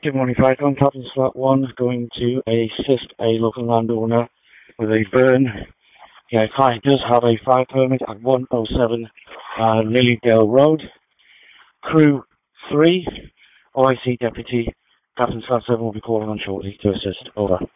Good morning, Falcon. Captain Slot 1 going to assist a local landowner with a burn. The client does have a fire permit at 107 Lilydale Road. Crew 3, OIC Deputy Captain Slot 7 will be calling on shortly to assist. Over.